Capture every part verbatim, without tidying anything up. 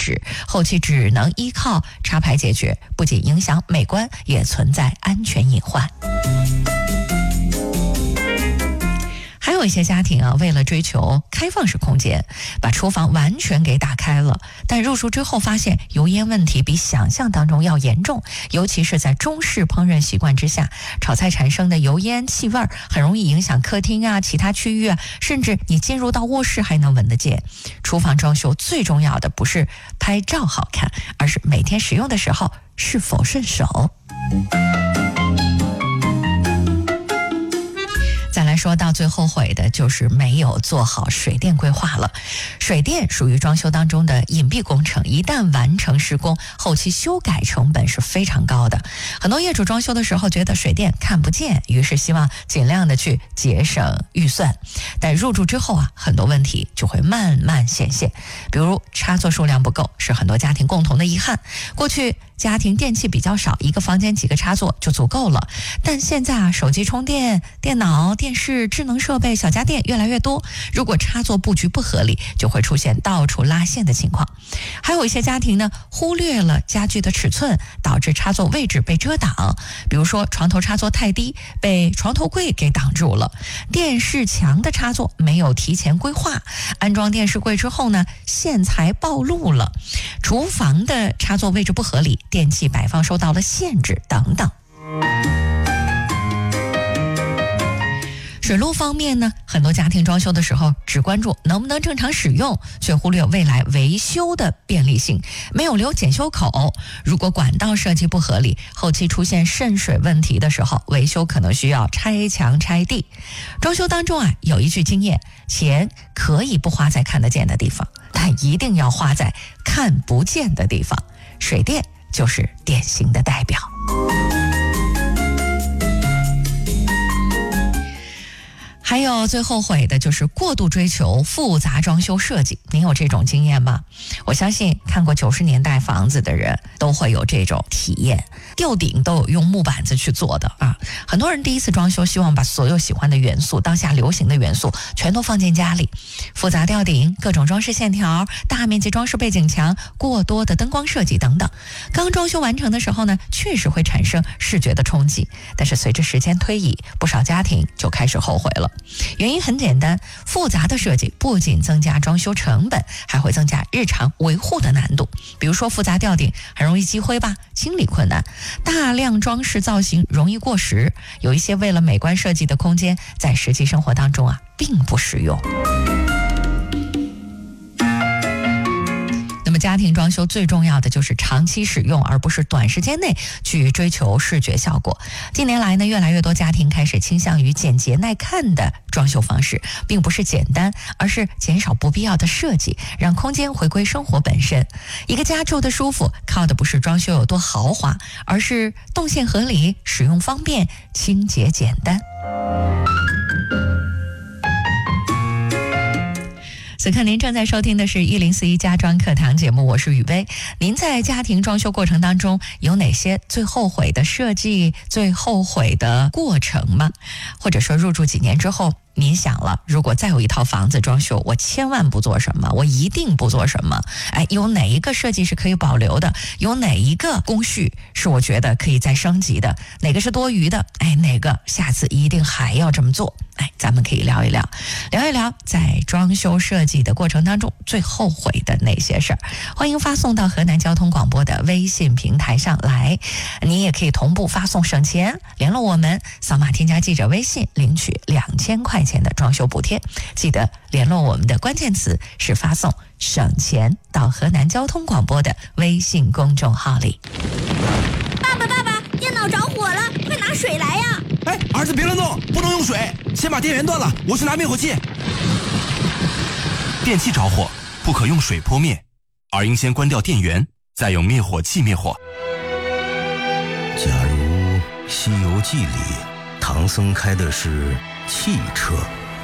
址，后期只能依靠插排解决，不仅影响美观，也存在安全隐患。还有一些家庭啊，为了追求开放式空间，把厨房完全给打开了，但入住之后发现油烟问题比想象当中要严重，尤其是在中式烹饪习惯之下，炒菜产生的油烟气味很容易影响客厅啊、其他区域啊，甚至你进入到卧室还能闻得见。厨房装修最重要的不是拍照好看，而是每天使用的时候是否顺手。再来说到最后悔的就是没有做好水电规划了。水电属于装修当中的隐蔽工程，一旦完成施工，后期修改成本是非常高的。很多业主装修的时候觉得水电看不见，于是希望尽量的去节省预算，但入住之后啊，很多问题就会慢慢显现。比如插座数量不够，是很多家庭共同的遗憾。过去家庭电器比较少，一个房间几个插座就足够了，但现在啊，手机充电、电脑、电视、智能设备、小家电越来越多，如果插座布局不合理，就会出现到处拉线的情况。还有一些家庭呢，忽略了家具的尺寸，导致插座位置被遮挡，比如说床头插座太低，被床头柜给挡住了；电视墙的插座没有提前规划，安装电视柜之后呢，线材暴露了；厨房的插座位置不合理，电器摆放受到了限制等等。水路方面呢，很多家庭装修的时候只关注能不能正常使用，却忽略未来维修的便利性，没有留检修口。如果管道设计不合理，后期出现渗水问题的时候，维修可能需要拆墙拆地。装修当中啊，有一句经验，钱可以不花在看得见的地方，但一定要花在看不见的地方。水电就是典型的代表。还有最后悔的就是过度追求复杂装修设计，您有这种经验吗？我相信看过九十年代房子的人都会有这种体验，吊顶都有用木板子去做的啊。很多人第一次装修希望把所有喜欢的元素，当下流行的元素全都放进家里，复杂吊顶、各种装饰线条、大面积装饰背景墙、过多的灯光设计等等。刚装修完成的时候呢，确实会产生视觉的冲击，但是随着时间推移，不少家庭就开始后悔了。原因很简单，复杂的设计不仅增加装修成本，还会增加日常维护的难度。比如说复杂吊顶很容易积灰吧，清理困难；大量装饰造型容易过时，有一些为了美观设计的空间，在实际生活当中啊，并不实用。那么家庭装修最重要的就是长期使用，而不是短时间内去追求视觉效果。近年来呢，越来越多家庭开始倾向于简洁耐看的装修方式，并不是简单，而是减少不必要的设计，让空间回归生活本身。一个家住的舒服，靠的不是装修有多豪华，而是动线合理、使用方便、清洁简单。此刻您正在收听的是一零四一家装课堂节目，我是雨薇。您在家庭装修过程当中有哪些最后悔的设计、最后悔的过程吗？或者说入住几年之后，您想了，如果再有一套房子装修，我千万不做什么，我一定不做什么。哎，有哪一个设计是可以保留的？有哪一个工序是我觉得可以再升级的？哪个是多余的？哎，哪个下次一定还要这么做？哎，咱们可以聊一聊，聊一聊在装修设计的过程当中最后悔的那些事儿。欢迎发送到河南交通广播的微信平台上来，你也可以同步发送省钱，联络我们，扫码添加记者微信，领取两千块钱的装修补贴。记得联络我们的关键词是发送省钱到河南交通广播的微信公众号里。 爸爸爸爸，电脑着火了，快拿水来呀！ 哎，儿子别乱动，不能用水，先把电源断了，我去拿灭火器。 电器着火不可用水泼灭，而应先关掉电源，再用灭火器灭火。 假如《西游记》里唐僧开的是汽车，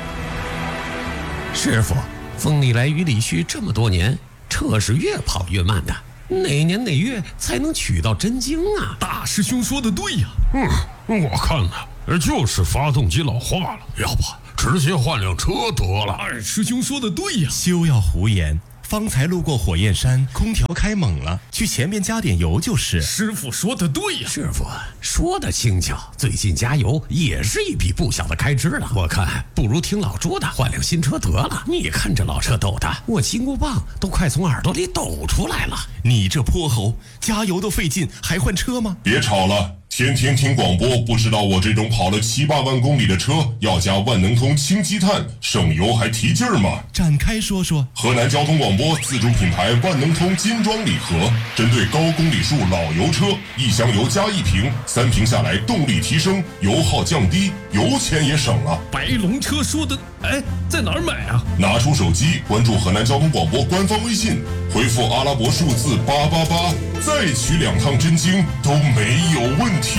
师傅，风里来雨里去这么多年，车是越跑越慢的，哪年哪月才能取到真经啊？ 大师兄说的对呀、啊，嗯，我看呢，就是发动机老化了，要不直接换辆车得了。二师兄说的对呀、啊， 休要胡言， 方才路过火焰山，空调开猛了，去前面加点油就是。 师傅说的对呀， 师傅说的轻巧，最近加油也是一笔不小的开支了。我看不如听老朱的，换辆新车得了。你看这老车抖的，我金箍棒都快从耳朵里抖出来了。 你这泼猴，加油都费劲，还换车吗？ 别吵了。天天听广播，不知道我这种跑了七八万公里的车要加万能通氢积碳，省油还提劲儿吗？ 展开说说。 河南交通广播自主品牌万能通金装礼盒，针对高公里数老油车，一箱油加一瓶，三瓶下来动力提升，油耗降低，油钱也省了。 白龙车说的，哎，在哪儿买啊？ 拿出手机，关注河南交通广播官方微信，回复阿拉伯数字八八八，再取两趟真经都没有问题。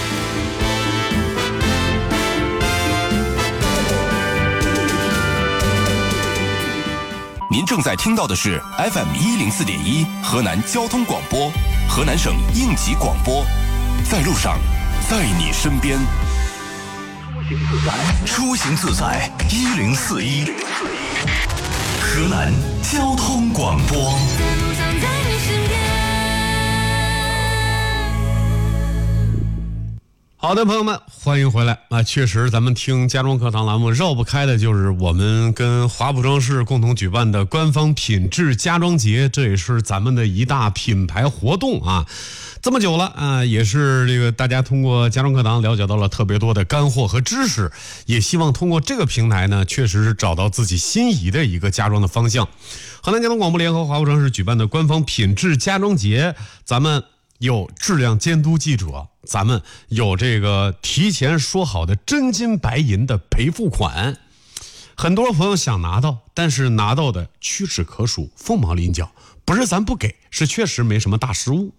您正在听到的是 F M 一零四点一河南交通广播，河南省应急广播，在路上，在你身边。 出行自在一零四一，河南交通广播。 好的，朋友们，欢迎回来啊！确实，咱们听家装课堂栏目绕不开的就是我们跟华普装饰共同举办的官方品质家装节，这也是咱们的一大品牌活动啊。这么久了啊，也是这个大家通过家装课堂了解到了特别多的干货和知识，也希望通过这个平台呢，确实是找到自己心仪的一个家装的方向。河南交通广播联合华普装饰举办的官方品质家装节，咱们有质量监督记者，咱们有这个提前说好的真金白银的赔付款，很多朋友想拿到，但是拿到的屈指可数，凤毛麟角。不是咱不给，是确实没什么大失误。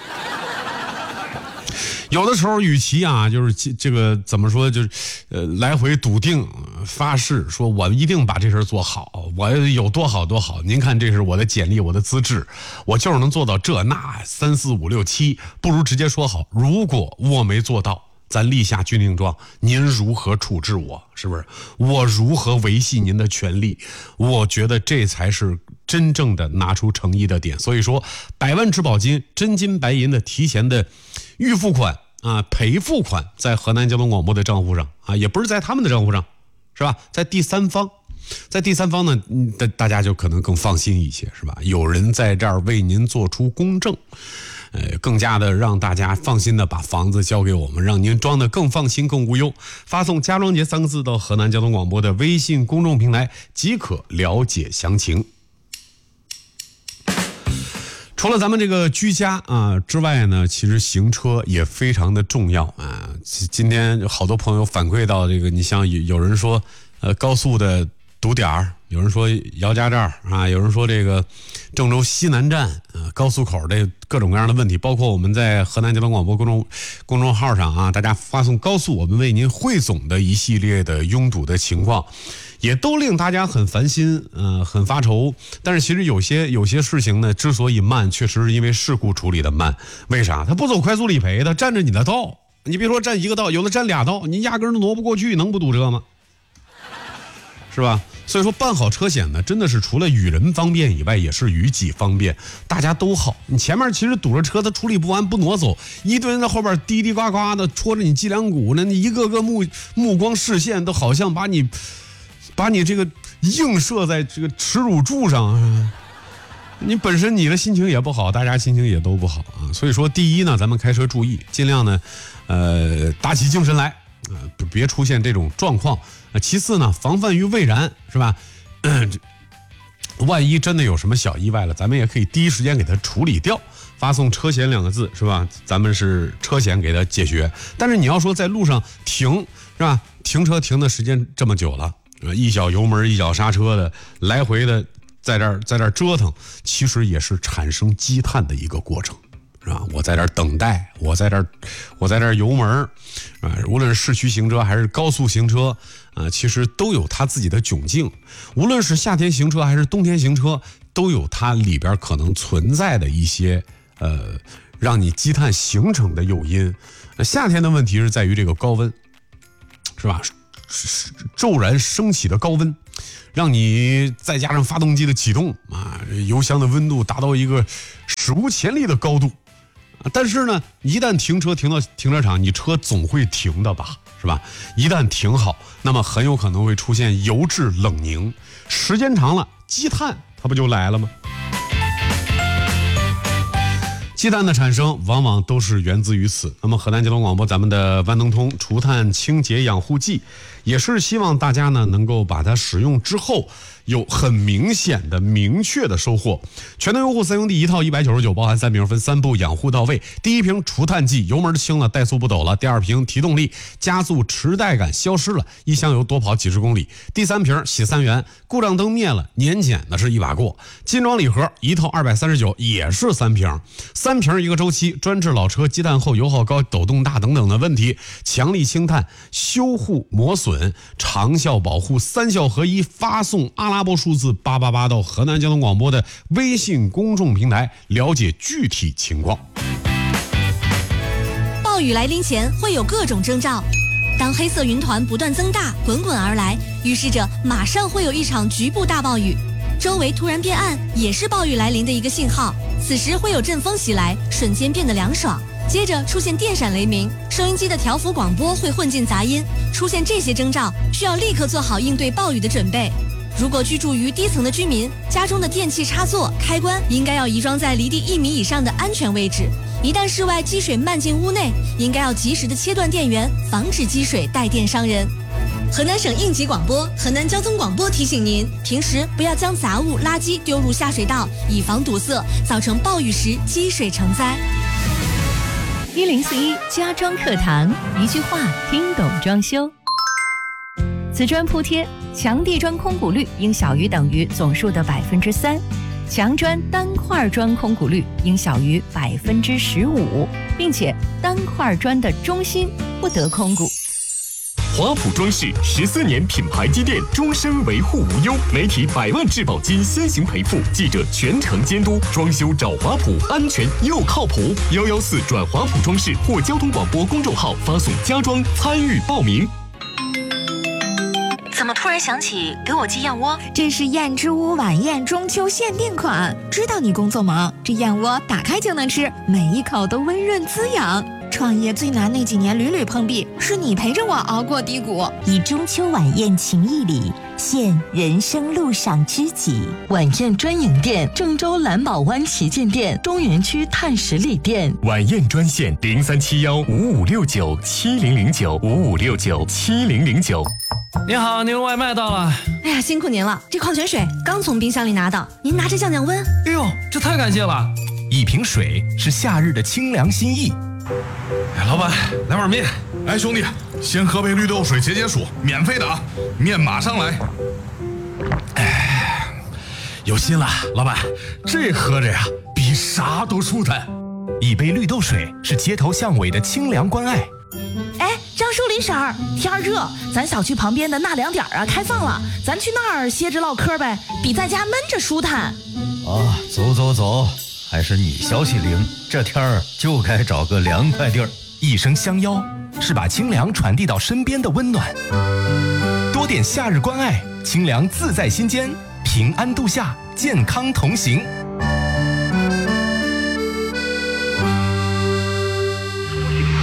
有的时候，与其啊，就是这个怎么说，就是呃，来回笃定发誓，说我一定把这事做好，我有多好多好。您看，这是我的简历，我的资质，我就是能做到这那三四五六七，不如直接说好，如果我没做到，咱立下军令状，您如何处置我？是不是？我如何维系您的权利？我觉得这才是真正的拿出诚意的点。所以说，百万质保金、真金白银的提前的预付款啊，赔付款在河南交通广播的账户上啊，也不是在他们的账户上，是吧？在第三方，在第三方呢，大大家就可能更放心一些，是吧？有人在这儿为您做出公证。呃，更加的让大家放心的把房子交给我们，让您装得更放心、更无忧。发送"家装节"三个字到河南交通广播的微信公众平台，即可了解详情。除了咱们这个居家啊之外呢，其实行车也非常的重要啊。今天好多朋友反馈到这个，你像有有人说，呃，高速的堵点儿，有人说姚家这儿啊，有人说这个郑州西南站啊，高速口的各种各样的问题，包括我们在河南交通广播公众公众号上啊，大家发送高速，我们为您汇总的一系列的拥堵的情况，也都令大家很烦心，呃，很发愁。但是其实有些有些事情呢，之所以慢，确实是因为事故处理的慢。为啥？他不走快速理赔，他占着你的道。你别说占一个道，有的占俩道，你压根儿挪不过去，能不堵车吗？是吧？所以说办好车险呢，真的是除了与人方便以外，也是与己方便，大家都好。你前面其实堵着车，他处理不完不挪走，一堆人在后边嘀嘀呱呱的戳着你脊梁骨，那你一个个目目光视线都好像把你把你这个映射在这个耻辱柱上，你本身你的心情也不好，大家心情也都不好啊。所以说，第一呢，咱们开车注意，尽量呢，呃，打起精神来。呃，别出现这种状况。呃，其次呢，防范于未然，是吧？呃、万一真的有什么小意外了，咱们也可以第一时间给它处理掉。发送"车险"两个字，是吧？咱们是车险给它解决。但是你要说在路上停，是吧？停车停的时间这么久了，一脚油门一脚刹车的，来回的在这儿在这儿折腾，其实也是产生积碳的一个过程。是吧？我在这儿等待，我在这儿，我在这儿油门啊，无论是市区行车还是高速行车啊，其实都有它自己的窘境。无论是夏天行车还是冬天行车，都有它里边可能存在的一些呃，让你积碳形成的诱因。夏天的问题是在于这个高温，是吧？骤然升起的高温， 让你再加上发动机的启动啊，油箱的温度达到一个史无前例的高度。但是呢，一旦停车停到停车场，你车总会停的吧，是吧？一旦停好，那么很有可能会出现油质冷凝，时间长了，积碳它不就来了吗？积碳的产生往往都是源自于此。那么河南交通广播咱们的万能通除碳清洁养护剂，也是希望大家呢能够把它使用之后有很明显的明确的收获。全能优护三兄弟一套一百九十九，包含三瓶，分三步养护到位。第一瓶除碳剂，油门轻了，怠速不抖了；第二瓶提动力，加速迟怠感消失了，一箱油多跑几十公里；第三瓶洗三元，故障灯灭了，年检那是一把过。金装礼盒一套二百三十九，也是三瓶，三瓶一个周期，专治老车积碳后油耗高、抖动大等等的问题，强力清碳、修护磨损、长效保护，三效合一。发送阿拉伯数字八八八到河南交通广播的微信公众平台，了解具体情况。 暴雨来临前会有各种征兆，当黑色云团不断增大，滚滚而来，预示着马上会有一场局部大暴雨。周围突然变暗，也是暴雨来临的一个信号。此时会有阵风袭来，瞬间变得凉爽，接着出现电闪雷鸣，收音机的调幅广播会混进杂音。出现这些征兆，需要立刻做好应对暴雨的准备。如果居住于低层的居民，家中的电器插座、开关应该要移装在离地一米以上的安全位置。一旦室外积水漫进屋内，应该要及时的切断电源，防止积水带电伤人。河南省应急广播、河南交通广播提醒您，平时不要将杂物、垃圾丢入下水道，以防堵塞，造成暴雨时积水成灾。 一零四一家装课堂，一句话听懂装修。瓷砖铺贴，墙地砖空鼓率应小于等于总数的百分之三，墙砖单块砖空鼓率应小于百分之十五，并且单块砖的中心不得空鼓。 华普装饰十四年品牌积淀，终身维护无忧，媒体百万质保金先行赔付，记者全程监督，装修找华普，安全又靠谱。幺幺四转华普装饰或交通广播公众号发送家装参与报名。 怎么突然想起给我寄燕窝？ 这是燕之屋晚宴中秋限定款，知道你工作忙，这燕窝打开就能吃，每一口都温润滋养。创业最难那几年屡屡碰壁，是你陪着我熬过低谷。 以中秋晚宴情谊礼，献人生路上知己。 晚宴专营店：郑州蓝宝湾旗舰店、东园区碳十里店。 晚宴专线：零三七幺五五六九七零零九五五六九七零零九。 您好，您外卖到了。 哎呀，辛苦您了，这矿泉水刚从冰箱里拿到，您拿着降降温。 哎呦，这太感谢了！ 一瓶水是夏日的清凉心意。 哎，老板，来碗面。哎，兄弟，先喝杯绿豆水解解暑，免费的啊，面马上来。哎，有心了，老板，这喝着呀，比啥都舒坦。 一杯绿豆水是街头巷尾的清凉关爱。 哎，张淑林婶儿，天儿热，咱小区旁边的纳凉点啊开放了，咱去那儿歇着唠嗑呗，比在家闷着舒坦。 啊，走走走，还是你消息灵，这天儿就该找个凉快地儿。 一声相邀，是把清凉传递到身边的温暖。多点夏日关爱，清凉自在心间，平安度夏，健康同行。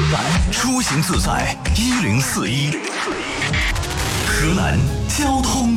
出行自在一零四一，河南交通。